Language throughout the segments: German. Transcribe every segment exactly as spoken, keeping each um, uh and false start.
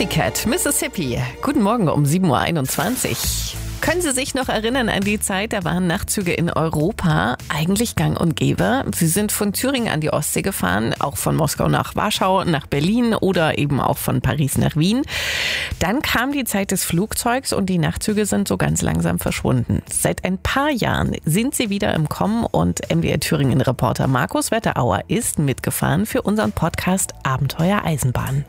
Pussycat, Mississippi. Guten Morgen um sieben Uhr einundzwanzig. Können Sie sich noch erinnern an die Zeit, da waren Nachtzüge in Europa eigentlich gang und gäbe. Sie sind von Thüringen an die Ostsee gefahren, auch von Moskau nach Warschau, nach Berlin oder eben auch von Paris nach Wien. Dann kam die Zeit des Flugzeugs und die Nachtzüge sind so ganz langsam verschwunden. Seit ein paar Jahren sind sie wieder im Kommen und M D R Thüringen-Reporter Markus Wetterauer ist mitgefahren für unseren Podcast Abenteuer Eisenbahn.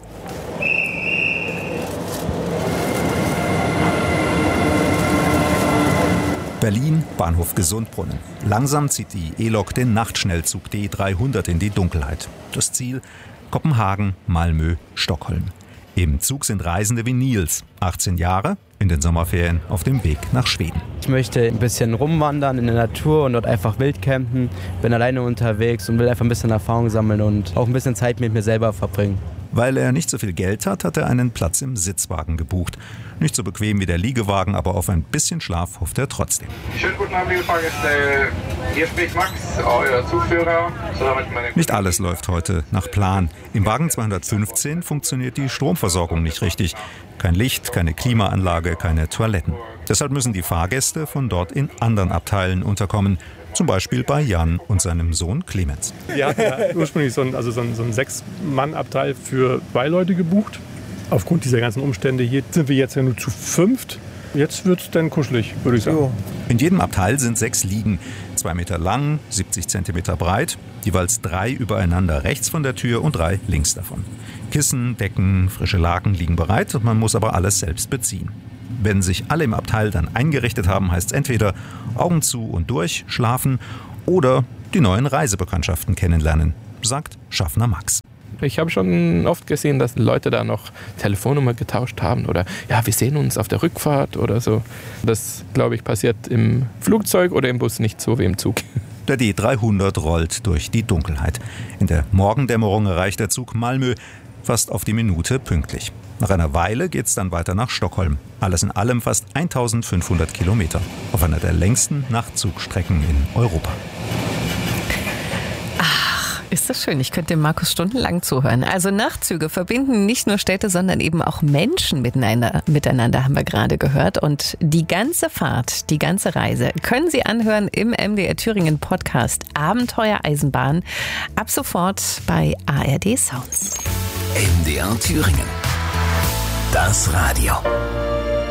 Berlin, Bahnhof Gesundbrunnen. Langsam zieht die E-Lok den Nachtschnellzug D dreihundert in die Dunkelheit. Das Ziel: Kopenhagen, Malmö, Stockholm. Im Zug sind Reisende wie Nils, achtzehn Jahre, in den Sommerferien auf dem Weg nach Schweden. Ich möchte ein bisschen rumwandern in der Natur und dort einfach wild campen. Bin alleine unterwegs und will einfach ein bisschen Erfahrung sammeln und auch ein bisschen Zeit mit mir selber verbringen. Weil er nicht so viel Geld hat, hat er einen Platz im Sitzwagen gebucht. Nicht so bequem wie der Liegewagen, aber auf ein bisschen Schlaf hofft er trotzdem. Schönen guten Abend, liebe Fahrgäste. Hier spricht Max, euer Zugführer. Nicht alles läuft heute nach Plan. Im Wagen zweihundertfünfzehn funktioniert die Stromversorgung nicht richtig. Kein Licht, keine Klimaanlage, keine Toiletten. Deshalb müssen die Fahrgäste von dort in anderen Abteilen unterkommen. Zum Beispiel bei Jan und seinem Sohn Clemens. Wir hatten ja ursprünglich so ein, also so ein, so ein Sechs-Mann-Abteil für zwei Leute gebucht. Aufgrund dieser ganzen Umstände hier sind wir jetzt ja nur zu fünft. Jetzt wird es dann kuschelig, würde ich sagen. In jedem Abteil sind sechs Liegen. Zwei Meter lang, siebzig Zentimeter breit. Jeweils drei übereinander rechts von der Tür und drei links davon. Kissen, Decken, frische Laken liegen bereit und man muss aber alles selbst beziehen. Wenn sich alle im Abteil dann eingerichtet haben, heißt es entweder Augen zu und durch, schlafen oder die neuen Reisebekanntschaften kennenlernen, sagt Schaffner Max. Ich habe schon oft gesehen, dass Leute da noch Telefonnummer getauscht haben oder ja, wir sehen uns auf der Rückfahrt oder so. Das, glaube ich, passiert im Flugzeug oder im Bus nicht so wie im Zug. Der D dreihundert rollt durch die Dunkelheit. In der Morgendämmerung erreicht der Zug Malmö fast auf die Minute pünktlich. Nach einer Weile geht es dann weiter nach Stockholm. Alles in allem fast eintausendfünfhundert Kilometer. Auf einer der längsten Nachtzugstrecken in Europa. Ist das schön. Ich könnte dem Markus stundenlang zuhören. Also Nachtzüge verbinden nicht nur Städte, sondern eben auch Menschen miteinander, miteinander haben wir gerade gehört. Und die ganze Fahrt, die ganze Reise können Sie anhören im M D R Thüringen Podcast Abenteuer Eisenbahn. Ab sofort bei A R D Sounds. M D R Thüringen. Das Radio.